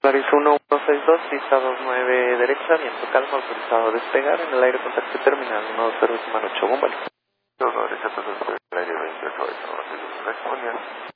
Paris 1162, pista 29 derecha, viento calma, autorizado a despegar, en el aire contacto terminal 120 8, bombales. 2 derecha, entonces, el aire 28, 8, 9,